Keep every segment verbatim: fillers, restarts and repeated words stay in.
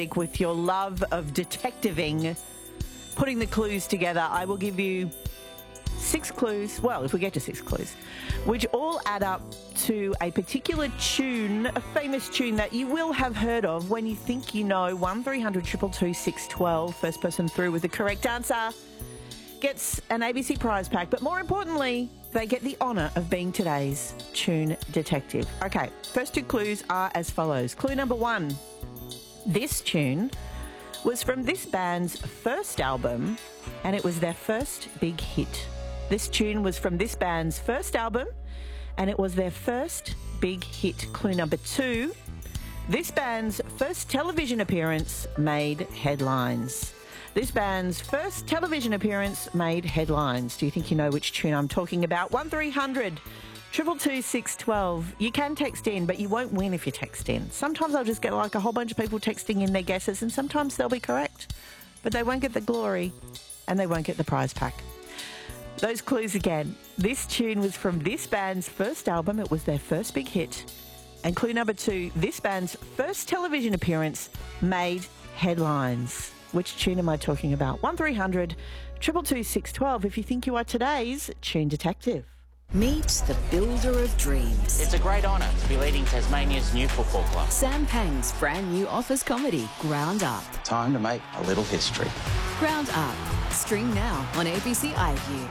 With your love of detectiving, putting the clues together, I will give you six clues, well, if we get to six clues, which all add up to a particular tune, a famous tune that you will have heard of when you think you know. one three hundred two two two six one two. First person through with the correct answer gets an A B C prize pack, but more importantly, they get the honour of being today's tune detective. Okay, first two clues are as follows. Clue number one. This tune was from this band's first album, and it was their first big hit. This tune was from this band's first album, and it was their first big hit. Clue number two. This band's first television appearance made headlines. This band's first television appearance made headlines. Do you think you know which tune I'm talking about? one three hundred two two two six one two. You can text in, but you won't win if you text in. Sometimes I'll just get like a whole bunch of people texting in their guesses, and sometimes they'll be correct, but they won't get the glory and they won't get the prize pack. Those clues again. This tune was from this band's first album. It was their first big hit. And clue number two, this band's first television appearance made headlines. Which tune am I talking about? one three hundred two two two six one two if you think you are today's tune detective. Meet the builder of dreams. It's a great honour to be leading Tasmania's new football club. Sam Pang's brand new office comedy, Ground Up. Time to make a little history. Ground Up. Stream now on A B C iView.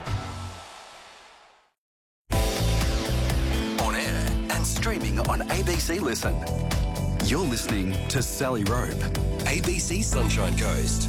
On air and streaming on A B C Listen. You're listening to Sally Rope, A B C Sunshine Coast.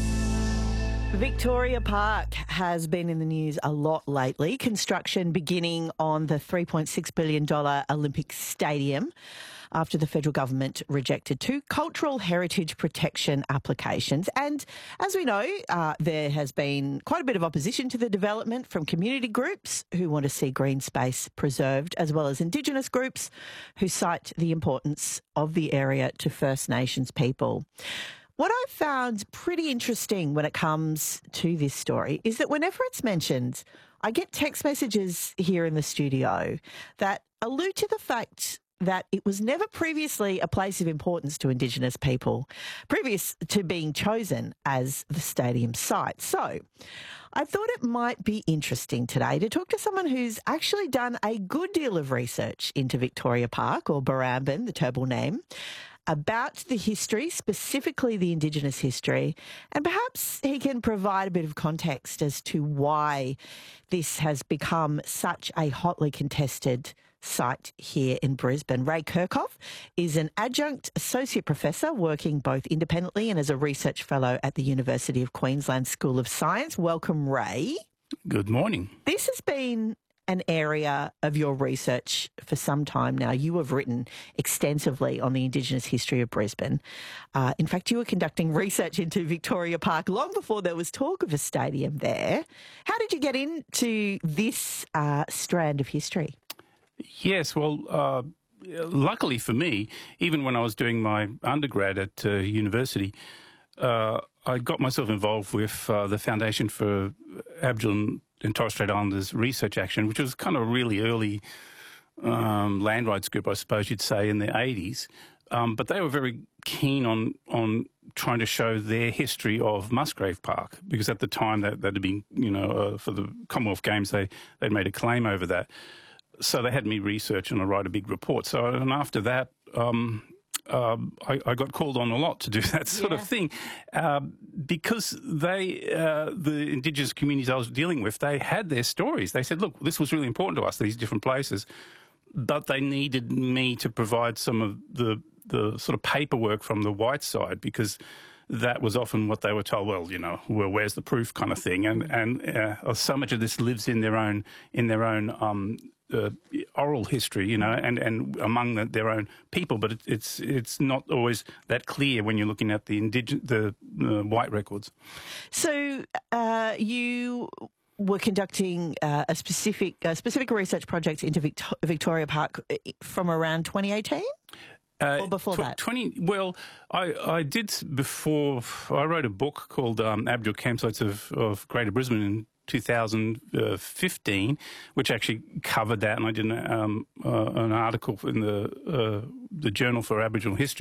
Victoria Park has been in the news a lot lately. Construction beginning on the three point six billion dollars Olympic Stadium after the federal government rejected two cultural heritage protection applications. And as we know, uh, there has been quite a bit of opposition to the development from community groups who want to see green space preserved, as well as Indigenous groups who cite the importance of the area to First Nations people. What I found pretty interesting when it comes to this story is that whenever it's mentioned, I get text messages here in the studio that allude to the fact that it was never previously a place of importance to Indigenous people, previous to being chosen as the stadium site. So I thought it might be interesting today to talk to someone who's actually done a good deal of research into Victoria Park, or Barrambin, the Turrbal name, about the history, specifically the Indigenous history, and perhaps he can provide a bit of context as to why this has become such a hotly contested site here in Brisbane. Ray Kirchhoff is an adjunct associate professor working both independently and as a research fellow at the University of Queensland School of Science. Welcome, Ray. Good morning. This has been an area of your research for some time now. You have written extensively on the Indigenous history of Brisbane. Uh, in fact, you were conducting research into Victoria Park long before there was talk of a stadium there. How did you get into this uh, strand of history? Yes, well, uh, luckily for me, even when I was doing my undergrad at uh, university, uh, I got myself involved with uh, the Foundation for Aboriginal and Torres Strait Islanders Research Action, which was kind of a really early um, land rights group, I suppose you'd say, in the eighties. Um, but they were very keen on on trying to show their history of Musgrave Park, because at the time that that had been, you know, uh, for the Commonwealth Games, they they'd made a claim over that. So they had me research and I write a big report. So and after that, um, uh, I, I got called on a lot to do that sort yeah. of thing, uh, because they, uh, the Indigenous communities I was dealing with, they had their stories. They said, look, this was really important to us, these different places, but they needed me to provide some of the, the sort of paperwork from the white side, because that was often what they were told, well, you know, well, where's the proof kind of thing. And, and uh, so much of this lives in their own, in their own um, uh, oral history, you know, and, and among the, their own people. But it, it's it's not always that clear when you're looking at the indigenous, the uh, white records. So uh, you were conducting uh, a specific uh, specific research project into Victor- Victoria Park from around twenty eighteen? Uh, or before tw- that? twenty Well, I, I did before. I wrote a book called um, Aboriginal Campsites of, of Greater Brisbane in two thousand fifteen, which actually covered that, and I did an, um, uh, an article in the uh, the Journal for Aboriginal History.